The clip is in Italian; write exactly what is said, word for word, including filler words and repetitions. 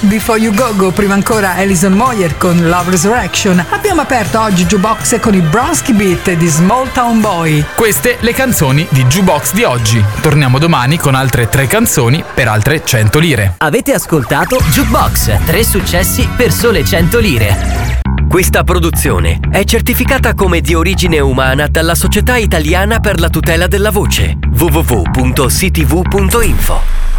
Before You Go Go, prima ancora Alison Moyer con Love Resurrection. Abbiamo aperto oggi Jukebox con i Bronski Beat di Small Town Boy. Queste le canzoni di Jukebox di oggi. Torniamo domani con altre tre canzoni per altre cento lire. Avete ascoltato Jukebox, tre successi per sole cento lire. Questa produzione è certificata come di origine umana dalla Società Italiana per la tutela della voce. w w w punto c t v punto info